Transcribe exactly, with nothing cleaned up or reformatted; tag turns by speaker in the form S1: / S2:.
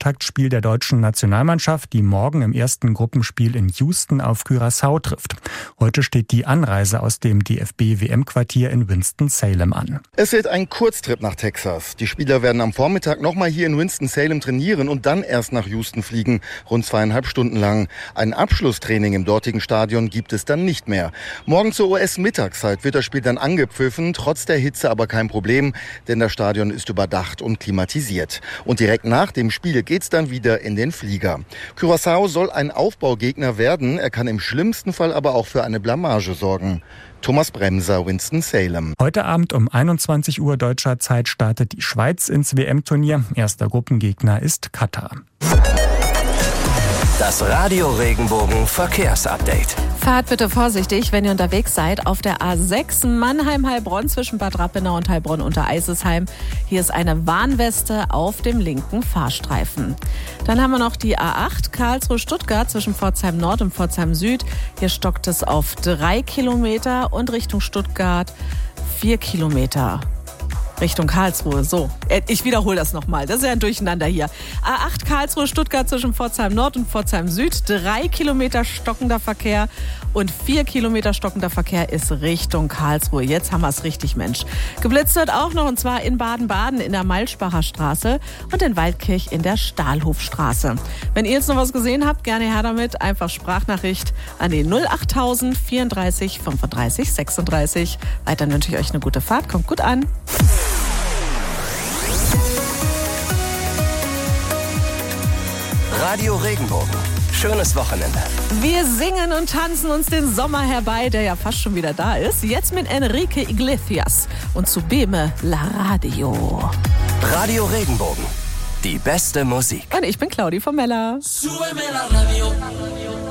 S1: Auftaktspiel der deutschen Nationalmannschaft, die morgen im ersten Gruppenspiel in Houston auf Curaçao trifft. Heute steht die Anreise aus dem D F B-W M-Quartier in Winston-Salem an.
S2: Es wird ein Kurztrip nach Texas. Die Spieler werden am Vormittag nochmal hier in Winston-Salem trainieren und dann erst nach Houston fliegen, rund zweieinhalb Stunden lang. Ein Abschlusstraining im dortigen Stadion gibt es dann nicht mehr. Morgen zur U S-Mittagszeit wird das Spiel dann angepfiffen, trotz der Hitze aber kein Problem, denn das Stadion ist überdacht und klimatisiert. Und direkt nach dem Spiel geht's dann wieder in den Flieger. Curaçao soll ein Aufbaugegner werden, er kann im schlimmsten Fall aber auch für eine Blamage sorgen. Thomas Bremser, Winston-Salem.
S1: Heute Abend um einundzwanzig Uhr deutscher Zeit startet die Schweiz ins W M-Turnier. Erster Gruppengegner ist Katar.
S3: Das Radio Regenbogen Verkehrsupdate.
S4: Fahrt bitte vorsichtig, wenn ihr unterwegs seid. Auf der A sechs Mannheim-Heilbronn zwischen Bad Rappenau und Heilbronn unter Eisesheim. Hier ist eine Warnweste auf dem linken Fahrstreifen. Dann haben wir noch die A acht Karlsruhe-Stuttgart zwischen Pforzheim Nord und Pforzheim Süd. Hier stockt es auf drei Kilometer und Richtung Stuttgart vier Kilometer. Richtung Karlsruhe, so. Ich wiederhole das nochmal, das ist ja ein Durcheinander hier. A acht Karlsruhe, Stuttgart zwischen Pforzheim Nord und Pforzheim Süd. Drei Kilometer stockender Verkehr und vier Kilometer stockender Verkehr ist Richtung Karlsruhe. Jetzt haben wir es richtig, Mensch. Geblitzt wird auch noch, und zwar in Baden-Baden in der Mailspacher Straße und in Waldkirch in der Stahlhofstraße. Wenn ihr jetzt noch was gesehen habt, gerne her damit. Einfach Sprachnachricht an die null achttausend vierunddreißig fünfunddreißig sechsunddreißig. Weiter wünsche ich euch eine gute Fahrt. Kommt gut an.
S3: Radio Regenbogen. Schönes Wochenende.
S4: Wir singen und tanzen uns den Sommer herbei, der ja fast schon wieder da ist. Jetzt mit Enrique Iglesias und zu Beme La Radio.
S3: Radio Regenbogen. Die beste Musik.
S4: Und ich bin Claudi von Mella.
S5: Súbeme la radio.